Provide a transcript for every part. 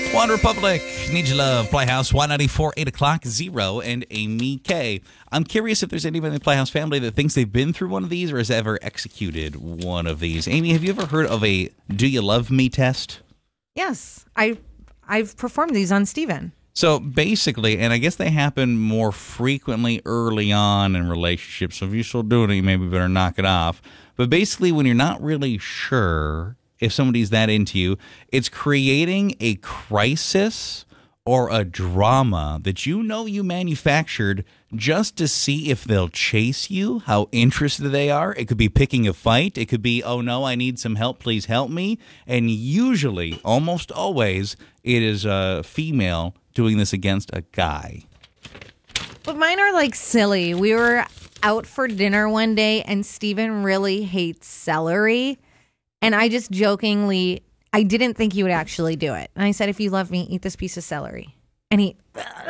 One Republic, Need Your Love, Playhouse, 194, 8 o'clock, 0, and Amy K. I'm curious if there's anybody in the Playhouse family that thinks they've been through one of these or has ever executed one of these. Amy, have you ever heard of a Do You Love Me test? Yes, I've performed these on Steven. So basically, and I guess they happen more frequently early on in relationships, so if you're still doing it, you maybe better knock it off. But basically, when you're not really sure if somebody's that into you, it's creating a crisis or a drama that you manufactured just to see if they'll chase you, how interested they are. It could be picking a fight. It could be, oh no, I need some help, please help me. And usually, almost always, it is a female doing this against a guy. But mine are like silly. We were out for dinner one day and Steven really hates celery. And I just jokingly, I didn't think he would actually do it. And I said, if you love me, eat this piece of celery. And he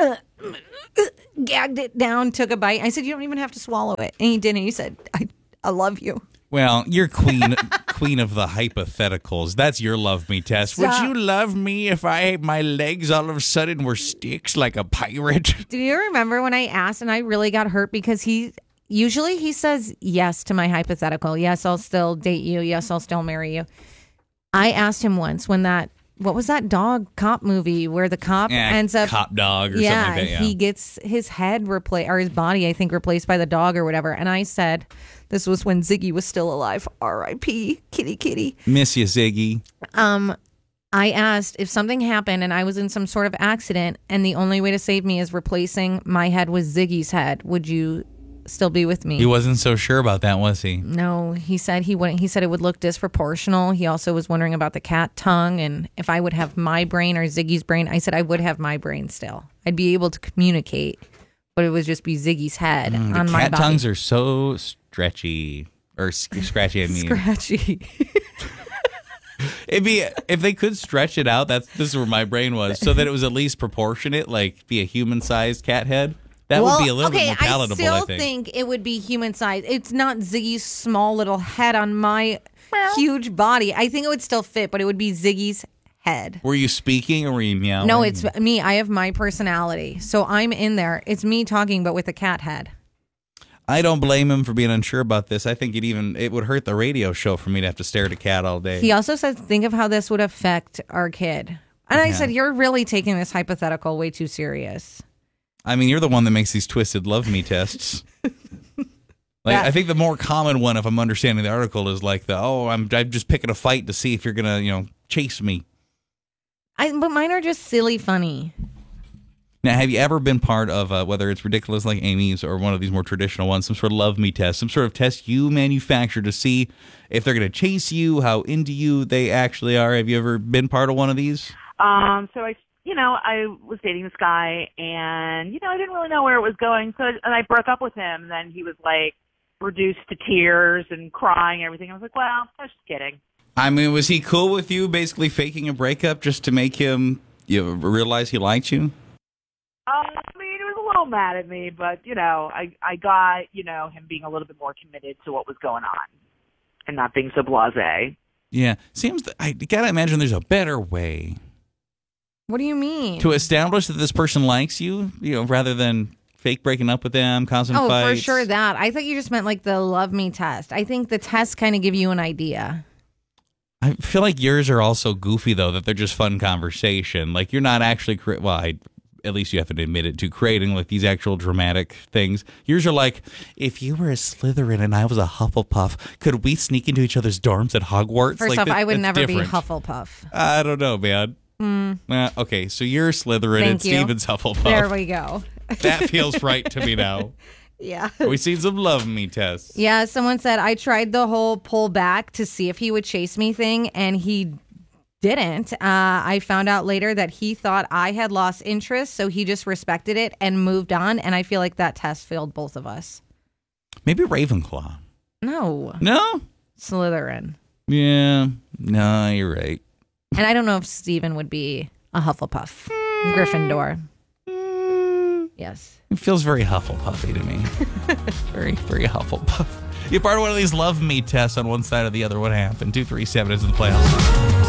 gagged it down, took a bite. I said, you don't even have to swallow it. And he didn't. He said, I love you. Well, you're queen of the hypotheticals. That's your love me test. Stop. Would you love me if my legs all of a sudden were sticks like a pirate? Do you remember when I asked and I really got hurt because usually he says yes to my hypothetical. Yes, I'll still date you. Yes, I'll still marry you. I asked him once when what was that dog cop movie where the cop ends up Cop Dog or something like that. Yeah, he gets his head replaced or his body, I think, replaced by the dog or whatever. And I said, this was when Ziggy was still alive. R.I.P. Kitty. Miss you, Ziggy. I asked if something happened and I was in some sort of accident and the only way to save me is replacing my head with Ziggy's head, would you still be with me? He wasn't so sure about that, was he? No, he said he wouldn't. He said it would look disproportional. He also was wondering about the cat tongue and if I would have my brain or Ziggy's brain. I said I would have my brain still. I'd be able to communicate, but it would just be Ziggy's head on my body. Cat tongues are so stretchy or scratchy. I mean, scratchy. It'd be if they could stretch it out. This is where my brain was, so that it was at least proportionate, like be a human-sized cat head. That would be a little bit more palatable, I still think it would be human size. It's not Ziggy's small little head on my huge body. I think it would still fit, but it would be Ziggy's head. Were you speaking or were you meowing? No, it's me. I have my personality. So I'm in there. It's me talking, but with a cat head. I don't blame him for being unsure about this. I think it would hurt the radio show for me to have to stare at a cat all day. He also said, think of how this would affect our kid. And I said, you're really taking this hypothetical way too serious. I mean, you're the one that makes these twisted love me tests. I think the more common one, if I'm understanding the article, is like I'm just picking a fight to see if you're gonna, chase me. But mine are just silly funny. Now, have you ever been part of whether it's ridiculous like Amy's or one of these more traditional ones, some sort of love me test, some sort of test you manufacture to see if they're gonna chase you, how into you they actually are? Have you ever been part of one of these? I was dating this guy and, I didn't really know where it was going. And I broke up with him. And then he was like reduced to tears and crying and everything. I was like, well, I was just kidding. I mean, was he cool with you basically faking a breakup just to make him realize he liked you? He was a little mad at me, but, I got, him being a little bit more committed to what was going on and not being so blasé. Yeah. I got to imagine there's a better way. What do you mean? To establish that this person likes you, rather than fake breaking up with them, causing fights. Oh, for sure that. I thought you just meant like the love me test. I think the tests kind of give you an idea. I feel like yours are also goofy, though, that they're just fun conversation. Like, you're not actually, at least you have to admit it, to creating like these actual dramatic things. Yours are like, if you were a Slytherin and I was a Hufflepuff, could we sneak into each other's dorms at Hogwarts? First off, I would never different. be Hufflepuff. I don't know, man. Okay, so you're Slytherin and Steven's Hufflepuff. There we go. That feels right to me now. Yeah. We've seen some love me tests. Yeah, someone said, I tried the whole pull back to see if he would chase me thing, and he didn't. I found out later that he thought I had lost interest, so he just respected it and moved on, and I feel like that test failed both of us. Maybe Ravenclaw. No. No? Slytherin. Yeah. No, you're right. And I don't know if Steven would be a Hufflepuff. Gryffindor. Yes. It feels very Hufflepuffy to me. Very, very Hufflepuff. You're part of one of these love me tests on one side or the other. What happened? 237 is in the playoffs.